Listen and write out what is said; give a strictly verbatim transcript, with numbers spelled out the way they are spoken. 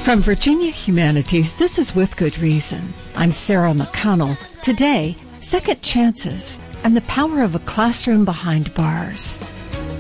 From Virginia Humanities, this is With Good Reason. I'm Sarah McConnell. Today, second chances and the power of a classroom behind bars.